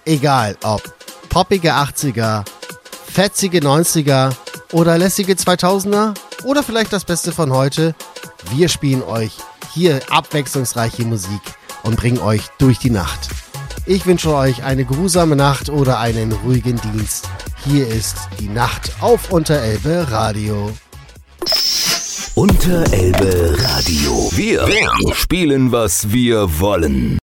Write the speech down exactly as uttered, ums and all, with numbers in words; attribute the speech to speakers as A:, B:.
A: Egal ob poppige achtziger, fetzige neunziger oder lässige zweitausender oder vielleicht das Beste von heute, wir spielen euch hier abwechslungsreiche Musik und bringen euch durch die Nacht. Ich wünsche euch eine geruhsame Nacht oder einen ruhigen Dienst. Hier ist die Nacht auf Unterelbe Radio.
B: Unterelbe Radio. Wir spielen, was wir wollen.